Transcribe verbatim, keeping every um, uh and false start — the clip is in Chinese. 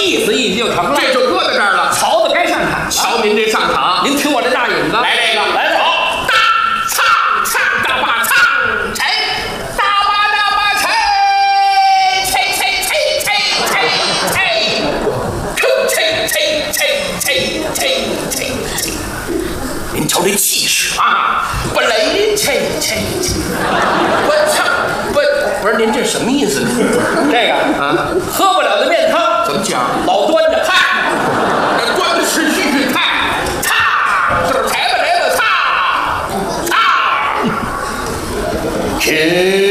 意思意思就成了。 这就搁在这儿了。 曹子该上场， 瞧您这上场， 您听我这大影子， 来这个， 来来。 好，大唱唱大把唱，谁？大把大把吹，吹吹吹吹吹吹，吹吹吹吹吹吹吹。您瞧这气势啊！不雷，吹吹吹，不唱不不是您这什么意思？ 这个啊，喝不了的面汤怎么讲？ 老端着， 嗨，这端的是续续太，擦，就是抬吧来吧，擦，擦，去。